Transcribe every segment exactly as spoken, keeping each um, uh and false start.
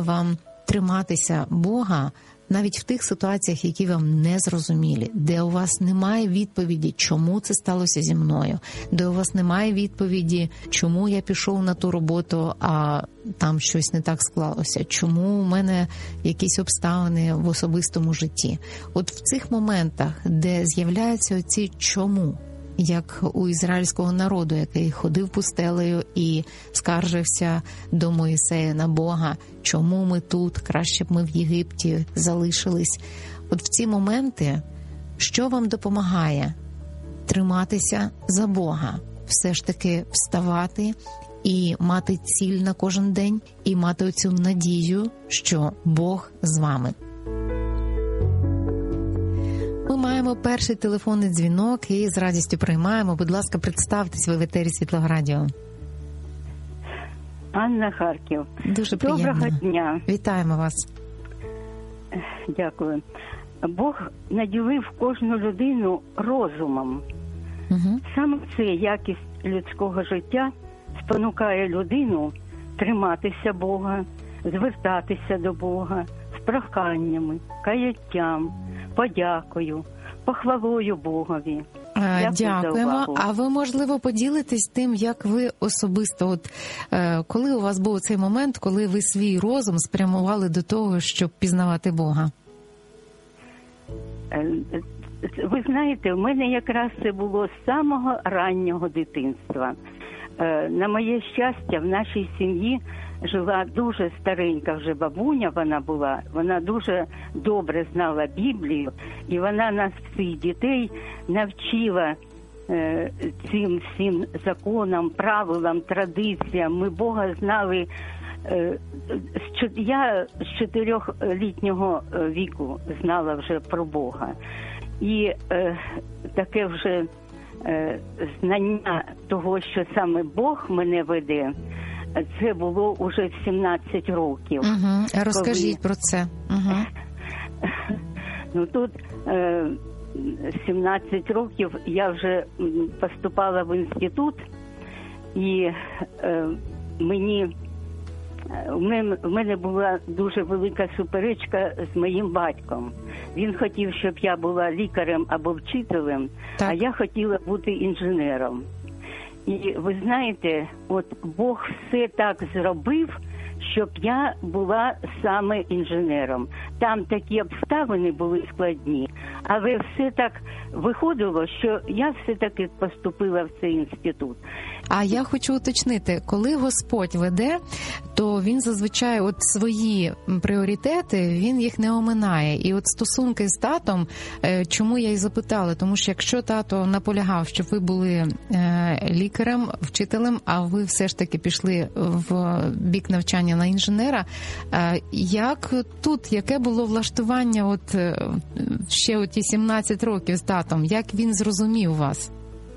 вам триматися Бога навіть в тих ситуаціях, які вам не зрозумілі, де у вас немає відповіді, чому це сталося зі мною, де у вас немає відповіді, чому я пішов на ту роботу, а там щось не так склалося, чому у мене якісь обставини в особистому житті. От в цих моментах, де з'являються оці «чому», як у ізраїльського народу, який ходив пустелею і скаржився до Моїсея на Бога, чому ми тут, краще б ми в Єгипті залишились. От в ці моменти, що вам допомагає триматися за Бога, все ж таки вставати і мати ціль на кожен день, і мати оцю надію, що Бог з вами? Ми маємо перший телефонний дзвінок і з радістю приймаємо. Будь ласка, представтесь, ви в етері Світлого Радіо. Анна, Харків. Дуже приємно. Доброго дня. Вітаємо вас. Дякую. Бог наділив кожну людину розумом. Угу. Саме це якість людського життя спонукає людину триматися Бога, звертатися до Бога з проханнями, каяттям, подякою, похвалою Богові. Дякую. Дякуємо. А ви, можливо, поділитесь тим, як ви особисто, от коли у вас був цей момент, коли ви свій розум спрямували до того, щоб пізнавати Бога? Ви знаєте, в мене якраз це було з самого раннього дитинства. На моє щастя, в нашій сім'ї жила дуже старенька вже бабуня, вона була, вона дуже добре знала Біблію, і вона нас всіх дітей навчила е, цим всім законам, правилам, традиціям. Ми Бога знали. Е, я з чотирьохлітнього віку знала вже про Бога. І е, таке вже е, знання того, що саме Бог мене веде, це було уже в сімнадцять років. Угу. Розкажіть коли... про це. Угу. Ну тут е, сімнадцять років я вже поступала в інститут, і е, мені в мене, в мене була дуже велика суперечка з моїм батьком. Він хотів, щоб я була лікарем або вчителем, так. А я хотіла бути інженером. І ви знаєте, от Бог все так зробив, щоб я була саме інженером. Там такі обставини були складні, але все так виходило, що я все-таки поступила в цей інститут. А я хочу уточнити, коли Господь веде, то Він зазвичай от свої пріоритети, Він їх не оминає. І от стосунки з татом, чому я й запитала, тому що якщо тато наполягав, щоб ви були лікарем, вчителем, а ви все ж таки пішли в бік навчання на інженера, як тут, яке було влаштування от ще оті сімнадцять років з татом, як він зрозумів вас?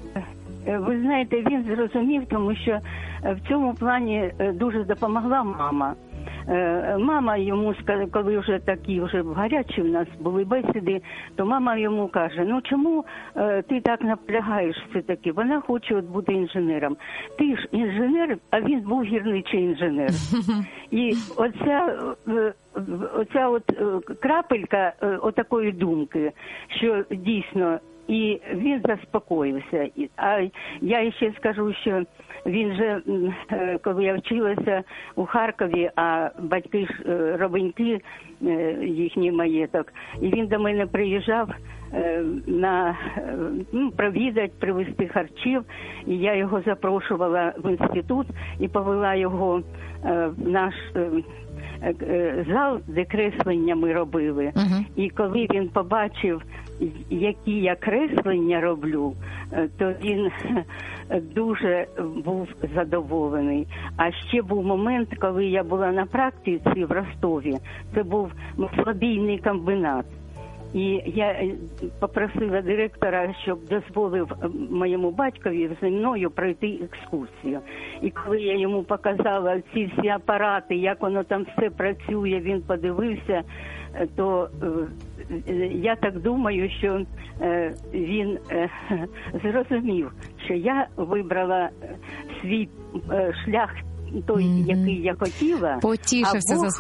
Ви знаєте, він зрозумів, тому що в цьому плані дуже допомогла мама. Мама йому, коли вже такі вже гарячі в нас були бесіди, то мама йому каже, ну чому ти так наполягаєш все-таки? Вона хоче от бути інженером. Ти ж інженер, а він був гірничий інженер. І оця, оця от крапелька отакої думки, що дійсно, і він заспокоївся. А я ще скажу, що він же, коли я вчилася у Харкові, а батьки ж робеньки, їхній маєток, і він до мене приїжджав на, ну, провідати, привезти харчів, і я його запрошувала в інститут і повела його в наш зал, де креслення ми робили. Uh-huh. І коли він побачив, які я креслення роблю, то він дуже був задоволений. А ще був момент, коли я була на практиці в Ростові. Це був маслобійний комбінат. І я попросила директора, щоб дозволив моєму батькові зі мною пройти екскурсію. І коли я йому показала ці всі апарати, як воно там все працює, він подивився, то я так думаю, що він зрозумів, що я вибрала свій шлях той, mm-hmm. який я хотіла. Потішився а Бог... за